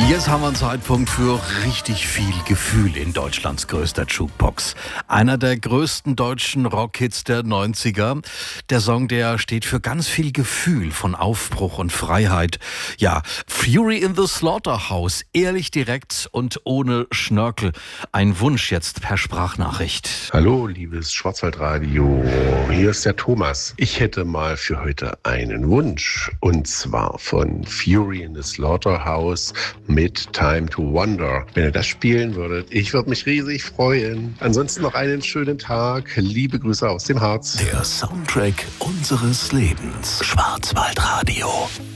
Jetzt haben wir einen Zeitpunkt für richtig viel Gefühl in Deutschlands größter Jukebox. Einer der größten deutschen Rockhits der 90er. Der Song, der steht für ganz viel Gefühl von Aufbruch und Freiheit. Ja, Fury in the Slaughterhouse. Ehrlich, direkt und ohne Schnörkel. Ein Wunsch jetzt per Sprachnachricht. Hallo, liebes Schwarzwaldradio. Hier ist der Thomas. Ich hätte mal für heute einen Wunsch. Und zwar von Fury in the Slaughterhouse mit Time to Wonder. Wenn ihr das spielen würdet, ich würde mich riesig freuen. Ansonsten noch einen schönen Tag. Liebe Grüße aus dem Harz. Der Soundtrack unseres Lebens. Schwarzwaldradio.